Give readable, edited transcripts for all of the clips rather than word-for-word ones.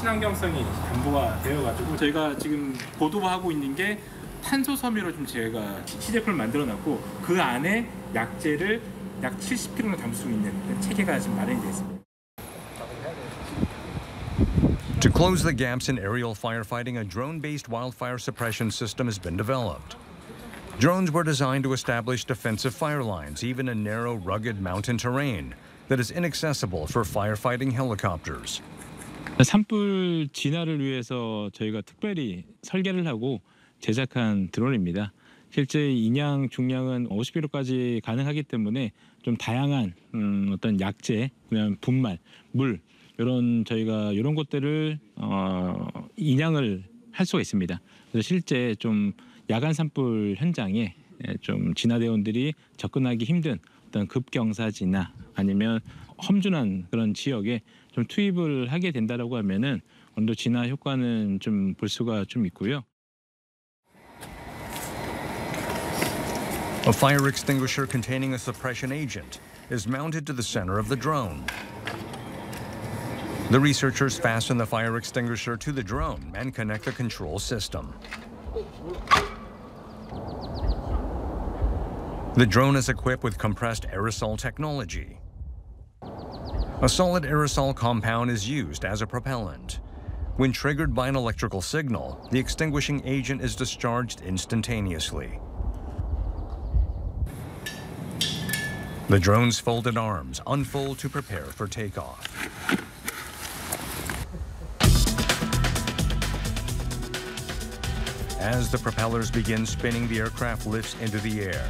친환경성이 담보가 되어가지고 저희가 지금 보도하고 있는 게 탄소 섬유로 좀 저희가 시제품을 만들어놨고 그 안에 약재를 약 70kg나 담을 수 있는 체계가 지금 마련이 되어 있습니다. To close the gaps in aerial firefighting, a drone-based wildfire suppression system has been developed. Drones were designed to establish defensive fire lines, even in narrow, rugged mountain terrain that is inaccessible for firefighting helicopters. 산불 진화를 위해서 저희가 특별히 설계를 하고 제작한 드론입니다. 실제 인양 중량은 50kg까지 가능하기 때문에 좀 다양한 어떤 약재, 그냥 분말, 물 이런 저희가 이런 것들을 인양을 할 수가 있습니다. 그래서 실제 좀 야간 산불 현장에 좀 진화대원들이 접근하기 힘든 어떤 급경사지나 아니면 험준한 그런 지역에 좀 투입을 하게 된다라고 하면은 어느 정도 진화 효과는 좀 볼 수가 좀 있고요. A fire extinguisher containing a suppression agent is mounted to the center of the drone. The researchers fasten the fire extinguisher to the drone and connect the control system. The drone is equipped with compressed aerosol technology. A solid aerosol compound is used as a propellant. When triggered by an electrical signal, the extinguishing agent is discharged instantaneously. The drone's folded arms unfold to prepare for takeoff. As the propellers begin spinning, the aircraft lifts into the air.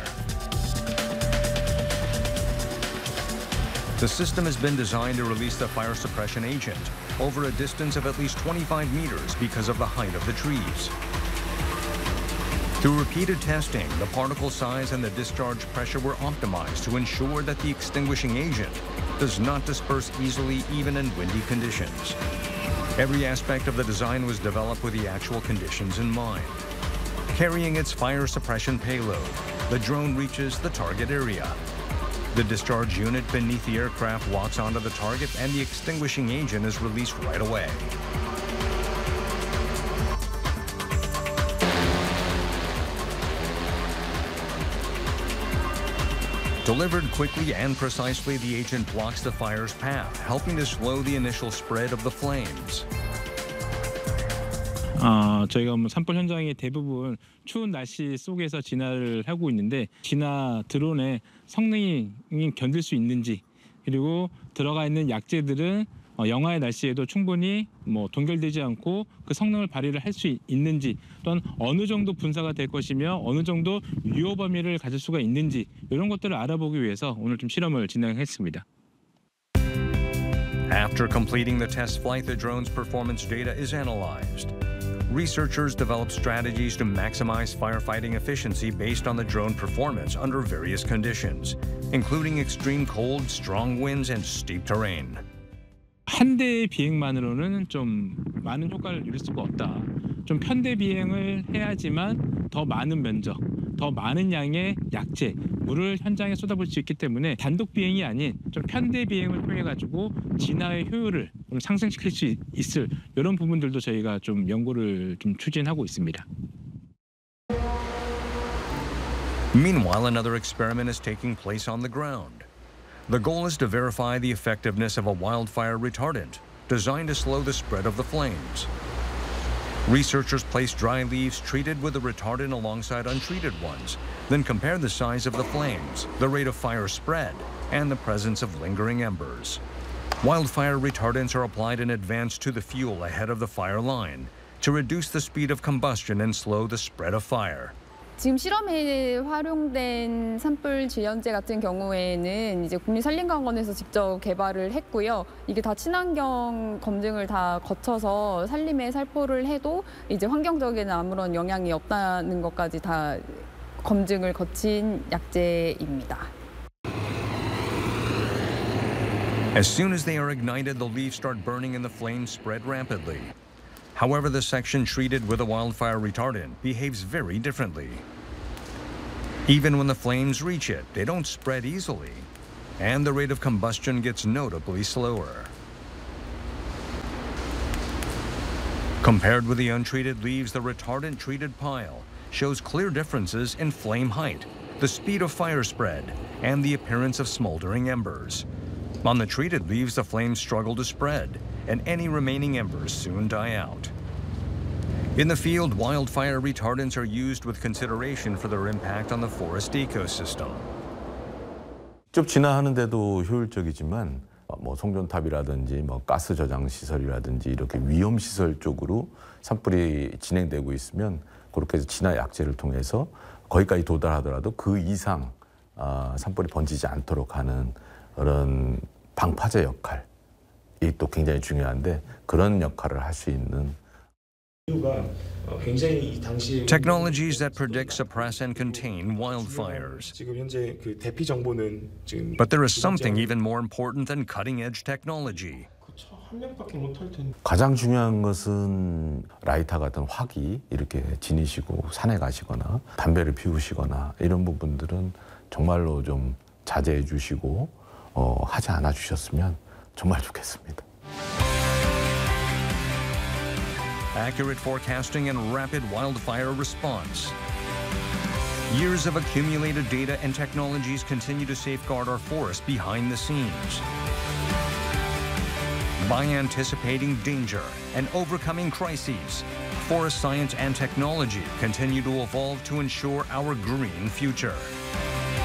The system has been designed to release the fire suppression agent over a distance of at least 25 meters because of the height of the trees. Through repeated testing, the particle size and the discharge pressure were optimized to ensure that the extinguishing agent does not disperse easily even in windy conditions. Every aspect of the design was developed with the actual conditions in mind. Carrying its fire suppression payload, the drone reaches the target area. The discharge unit beneath the aircraft walks onto the target and the extinguishing agent is released right away. Delivered quickly and precisely, the agent blocks the fire's path, helping to slow the initial spread of the flames. 저희가 뭐 산불 현장이 대부분 추운 날씨 속에서 진화를 하고 있는데 진화 드론의 성능이 견딜 수 있는지 그리고 들어가 있는 약재들은 영하의 날씨에도 충분히 뭐 동결되지 않고 그 성능을 발휘를 할 수 있는지 또한 어느 정도 분사가 될 것이며 어느 정도 유효 범위를 가질 수가 있는지 이런 것들을 알아보기 위해서 오늘 좀 실험을 진행했습니다. After completing the test flight, the drone's performance data is analyzed. Researchers develop strategies to maximize firefighting efficiency based on the drone performance under various conditions, including extreme cold, strong winds, and steep terrain. 한 대의 비행만으로는 좀 많은 효과를 누릴 수가 없다. 좀 편대 비행을 해야지만 더 많은 면적, 더 많은 양의 약재, 물을 현장에 쏟아볼 수 있기 때문에 단독 비행이 아닌 좀 편대 비행을 통해 가지고 진화의 효율을 좀 상승시킬 수 있을 이런 부분들도 저희가 좀 연구를 좀 추진하고 있습니다. Meanwhile, another experiment is taking place on the ground. The goal is to verify the effectiveness of a wildfire retardant designed to slow the spread of the flames. Researchers place dry leaves treated with a retardant alongside untreated ones, then compare the size of the flames, the rate of fire spread, and the presence of lingering embers. Wildfire retardants are applied in advance to the fuel ahead of the fire line to reduce the speed of combustion and slow the spread of fire. 지금 실험에 활용된 산불 지연제 같은 경우에는 이제 국립산림관광원에서 직접 개발을 했고요. 이게 다 친환경 검증을 다 거쳐서 산림에 살포를 해도 이제 환경적에는 아무런 영향이 없다는 것까지 다 검증을 거친 약재입니다. As soon as they are ignited, the leaves start burning and the flames spread rapidly. However, the section treated with a wildfire retardant behaves very differently. Even when the flames reach it, they don't spread easily, and the rate of combustion gets notably slower. Compared with the untreated leaves, the retardant-treated pile shows clear differences in flame height, the speed of fire spread, and the appearance of smoldering embers. On the treated leaves, the flames struggle to spread, and any remaining embers soon die out. In the field, wildfire retardants are used with consideration for their impact on the forest ecosystem. 직접 진화하는데도 효율적이지만 뭐 송전탑이라든지 뭐 가스 저장 시설이라든지 이렇게 위험 시설 쪽으로 산불이 진행되고 있으면 그렇게 해서 진화 약제를 통해서 거기까지 도달하더라도 그 이상 산불이 번지지 않도록 하는 그런 방파제 역할이 또 굉장히 중요한데 그런 역할을 할 수 있는 Technologies that predict, suppress, and contain wildfires. But there is something even more important than cutting-edge technology. 가장 중요한 것은 라이터 같은 화기 이렇게 지니시고 산에 가시거나 담배를 피우시거나 이런 부분들은 정말로 좀 자제해 주시고 하지 않아 주셨으면 정말 좋겠습니다. Accurate forecasting and rapid wildfire response. Years of accumulated data and technologies continue to safeguard our forests behind the scenes. By anticipating danger and overcoming crises, forest science and technology continue to evolve to ensure our green future.